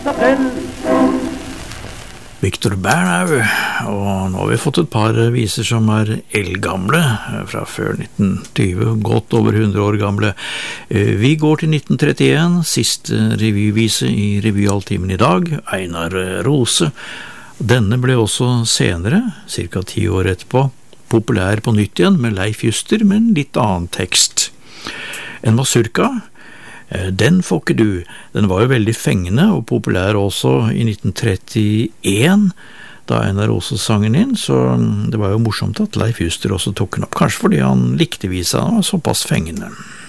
Victor Bernau, og nå har vi fått et par viser som eldgamle, fra før 1920, godt over 100 år gamle. Vi går til 1931, siste revyvise i Revyaltimen i dag, Einar Rose. Denne ble også senere, cirka 10 år etterpå, populær på nytt igjen med Leif Juster, med en litt annen tekst. En mazurka, den får ikke du. Den var jo veldig fengende og populær også i 1931, da Einar Rose sang den inn, så det var jo morsomt at Leif Juster også tok den opp, kanskje fordi han likte visa, den var såpass fengende.